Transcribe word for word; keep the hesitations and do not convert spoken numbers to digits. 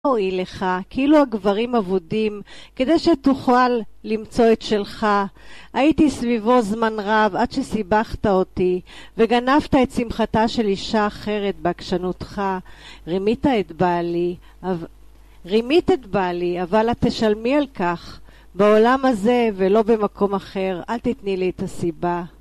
הועיל לך, כאילו הגברים אבודים, כדי שתוכל למצוא את שלך. הייתי סביבו זמן רב עד שסיבכת אותי, וגנבת את שמחתה של אישה אחרת בעקשנותך. רימית את בעלי, אבל... רימית את בעלי, אבל את תשלמי על כך, בעולם הזה ולא במקום אחר. אל תתני לי את הסיבה.